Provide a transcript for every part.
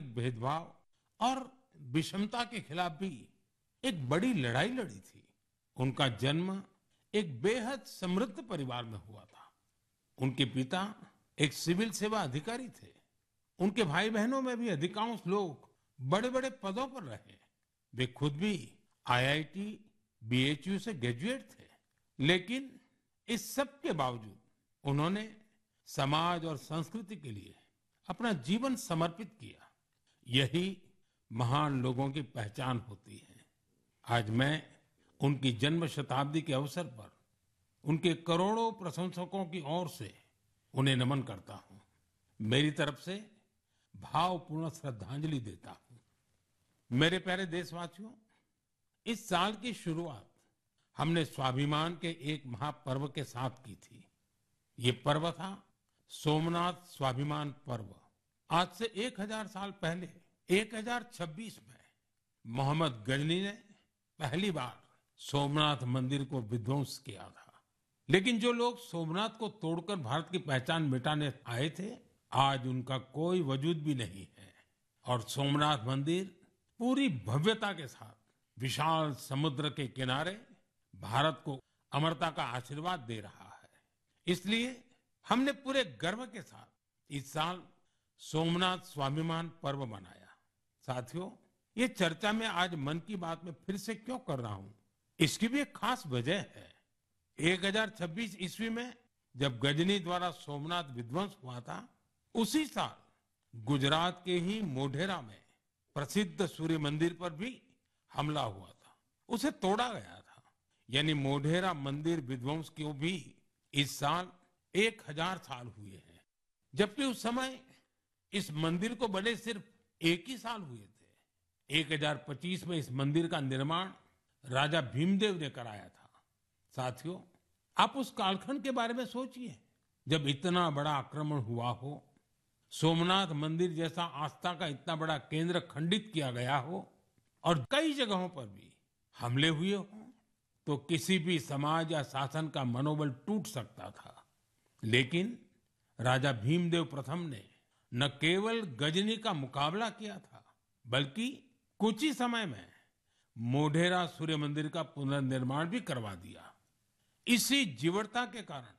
सांप्रदायिक भेदभाव और विषमता के खिलाफ भी एक बड़ी लड़ाई लड़ी थी। उनका जन्म एक बेहद समृद्ध परिवार में हुआ था। उनके पिता एक सिविल सेवा अधिकारी थे। उनके भाई बहनों में भी अधिकांश लोग बड़े बड़े पदों पर रहे। वे खुद भी आईआईटी, बीएचयू से ग्रेजुएट थे। लेकिन इस सब के बावजूद उन्होंने समाज और संस्कृति के लिए अपना जीवन समर्पित किया। यही महान लोगों की पहचान होती है। आज मैं उनकी जन्म शताब्दी के अवसर पर उनके करोड़ों प्रशंसकों की ओर से उन्हें नमन करता हूं। मेरी तरफ से भावपूर्ण श्रद्धांजलि देता हूं। मेरे प्यारे देशवासियों, इस साल की शुरुआत हमने स्वाभिमान के एक महापर्व के साथ की थी। ये पर्व था सोमनाथ स्वाभिमान पर्व। आज से 1000 साल पहले 1026 में मोहम्मद गजनी ने पहली बार सोमनाथ मंदिर को विध्वंस किया था। लेकिन जो लोग सोमनाथ को तोड़कर भारत की पहचान मिटाने आए थे, आज उनका कोई वजूद भी नहीं है। और सोमनाथ मंदिर पूरी भव्यता के साथ विशाल समुद्र के किनारे भारत को अमरता का आशीर्वाद दे रहा है। इसलिए हमने पूरे गर्व के साथ इस साल सोमनाथ स्वाभिमान पर्व मनाया। साथियों, ये चर्चा में आज मन की बात में फिर से क्यों कर रहा हूं, इसकी भी एक खास वजह है। 1026 ईस्वी में जब गजनी द्वारा सोमनाथ विध्वंस हुआ था, उसी साल गुजरात के ही मोढेरा में प्रसिद्ध सूर्य मंदिर पर भी हमला हुआ था। उसे तोड़ा गया था। यानी मोढेरा मंदिर विध्वंस को भी इस साल 1000 साल हुए हैं। जबकि उस समय इस मंदिर को बने सिर्फ एक ही साल हुए थे। 1025 में इस मंदिर का निर्माण राजा भीमदेव ने कराया था। साथियों, आप उस कालखंड के बारे में सोचिए, जब इतना बड़ा आक्रमण हुआ हो, सोमनाथ मंदिर जैसा आस्था का इतना बड़ा केंद्र खंडित किया गया हो और कई जगहों पर भी हमले हुए हों, तो किसी भी समाज या शासन का मनोबल टूट सकता था। लेकिन राजा भीमदेव प्रथम ने न केवल गजनी का मुकाबला किया था, बल्कि कुछ ही समय में मोढेरा सूर्य मंदिर का पुनर्निर्माण भी करवा दिया। इसी जीवटता के कारण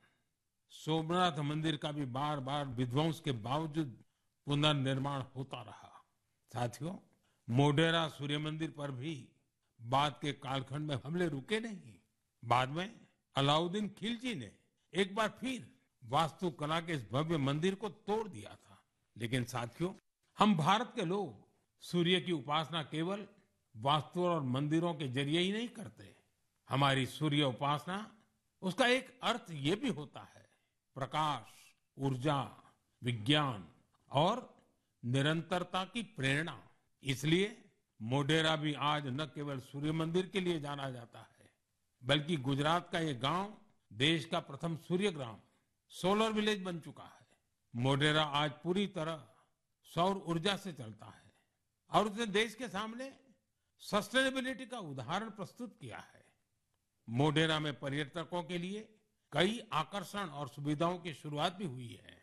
सोमनाथ मंदिर का भी बार बार विध्वंस के बावजूद पुनर्निर्माण होता रहा। साथियों, मोढेरा सूर्य मंदिर पर भी बाद के कालखंड में हमले रुके नहीं। बाद में अलाउद्दीन खिलजी ने एक बार फिर वास्तुकला के इस भव्य मंदिर को तोड़ दिया था। लेकिन साथियों, हम भारत के लोग सूर्य की उपासना केवल वास्तु और मंदिरों के जरिए ही नहीं करते। हमारी सूर्य उपासना, उसका एक अर्थ ये भी होता है प्रकाश, ऊर्जा, विज्ञान और निरंतरता की प्रेरणा। इसलिए मोढेरा भी आज न केवल सूर्य मंदिर के लिए जाना जाता है, बल्कि गुजरात का ये गांव देश का प्रथम सूर्य ग्राम, सोलर विलेज बन चुका है। मोढेरा आज पूरी तरह सौर ऊर्जा से चलता है और उसने देश के सामने सस्टेनेबिलिटी का उदाहरण प्रस्तुत किया है। मोढेरा में पर्यटकों के लिए कई आकर्षण और सुविधाओं की शुरुआत भी हुई है।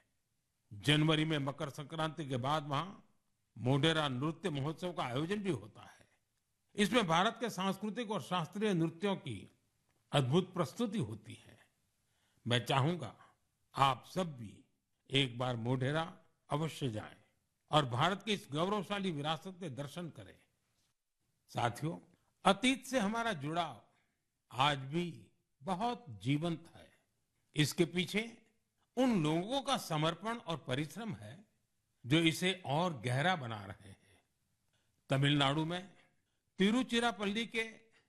जनवरी में मकर संक्रांति के बाद वहां मोढेरा नृत्य महोत्सव का आयोजन भी होता है। इसमें भारत के सांस्कृतिक और शास्त्रीय नृत्यों की अद्भुत प्रस्तुति होती है। मैं चाहूंगा आप सब भी एक बार मोढेरा अवश्य जाएं और भारत की इस गौरवशाली विरासत के दर्शन करें। साथियों, अतीत से हमारा जुड़ाव आज भी बहुत जीवंत है। इसके पीछे उन लोगों का समर्पण और परिश्रम है जो इसे और गहरा बना रहे हैं। तमिलनाडु में तिरुचिरापल्ली के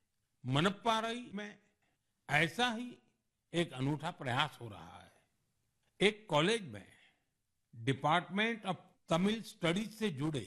मनप्पारई में ऐसा ही एक अनूठा प्रयास हो रहा है। एक कॉलेज में डिपार्टमेंट ऑफ तमिल स्टडीज से जुड़े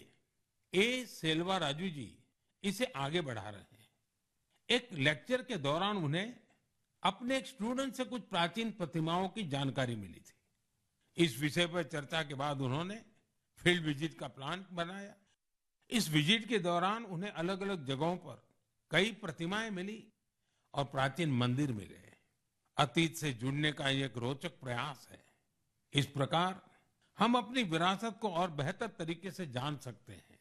ए सेल्वा राजू जी इसे आगे बढ़ा रहे हैं। एक लेक्चर के दौरान उन्हें अपने एक स्टूडेंट से कुछ प्राचीन प्रतिमाओं की जानकारी मिली थी। इस विषय पर चर्चा के बाद उन्होंने फील्ड विजिट का प्लान बनाया। इस विजिट के दौरान उन्हें अलग अलग जगहों पर कई प्रतिमाएं मिली और प्राचीन मंदिर मिले। अतीत से जुड़ने का ये एक रोचक प्रयास है। इस प्रकार हम अपनी विरासत को और बेहतर तरीके से जान सकते हैं।